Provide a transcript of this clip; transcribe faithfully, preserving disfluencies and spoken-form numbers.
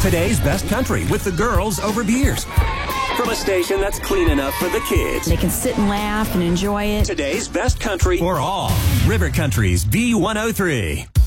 Today's best country with the girls over beers. From a station that's clean enough for the kids. They can sit and laugh and enjoy it. Today's best country for all. River Country's B one oh three.